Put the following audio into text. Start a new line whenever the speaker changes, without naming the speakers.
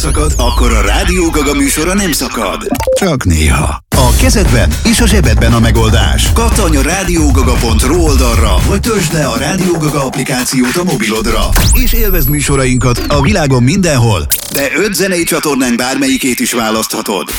szakad, akkor a Rádió Gaga műsora nem szakad. Csak néha. A kezedben és a zsebedben a megoldás. Kattanj a radiogaga.ru oldalra, vagy töltsd le a Rádió Gaga applikációt a mobilodra. És élvezd műsorainkat a világon mindenhol, de 5 zenei csatornánk bármelyikét is választhatod.